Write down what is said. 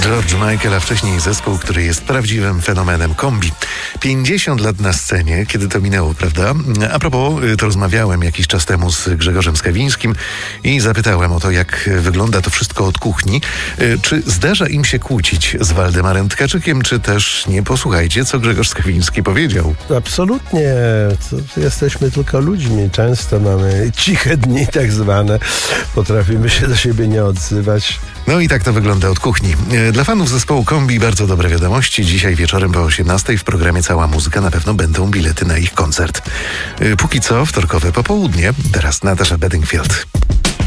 George Michael, a wcześniej zespół, który jest prawdziwym fenomenem kombi. 50 lat na scenie, kiedy to minęło, prawda? A propos, to rozmawiałem jakiś czas temu z Grzegorzem Skawińskim i zapytałem o to, jak wygląda to wszystko od kuchni. Czy zdarza im się kłócić z Waldemarem Tkaczykiem, czy też nie? Posłuchajcie, co Grzegorz Skawiński powiedział. Absolutnie. Jesteśmy tylko ludźmi. Często mamy ciche dni tak zwane. Potrafimy się do siebie nie odzywać. No i tak to wygląda od kuchni. Dla fanów zespołu Kombi bardzo dobre wiadomości. Dzisiaj wieczorem po 18:00 w programie Cała Muzyka na pewno będą bilety na ich koncert. Póki co wtorkowe popołudnie. Teraz Natasza Bedingfield.